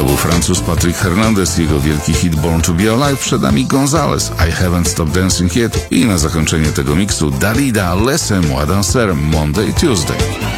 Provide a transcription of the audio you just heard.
To był Francuz Patrick Hernandez, jego wielki hit Born to be Alive, przed nami Gonzales, I Haven't Stopped Dancing Yet i na zakończenie tego miksu Dalida, Laissez-moi danser, Monday, Tuesday.